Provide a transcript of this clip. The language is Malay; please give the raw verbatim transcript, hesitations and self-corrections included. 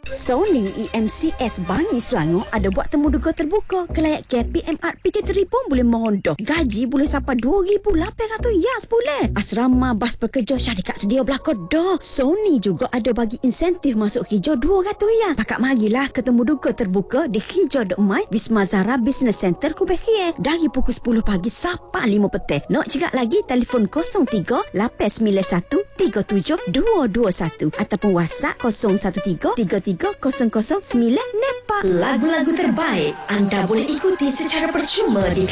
Sony E M C S Bangi Selangor ada buat temu duga terbuka. Kelayak K P M R P K teri pun boleh mondoh. Gaji boleh sampai dua ribu lapan ratus yas boleh. Asrama bas pekerja syarikat sedia belakang dah. Sony juga ada bagi insentif masuk hijau dua ratus ya. Pakak marilah ketemu duga terbuka di Hijau Dok Mai Wisma Zara Business Center Kubekhie dari pukul sepuluh pagi sampai lima petang. Nak cakap lagi telefon kosong tiga lapan sembilan satu tiga tujuh dua dua satu ataupun WhatsApp kosong satu tiga tiga tiga kosong kosong sembilan Nepal. Lagu-lagu terbaik anda boleh ikuti secara percuma di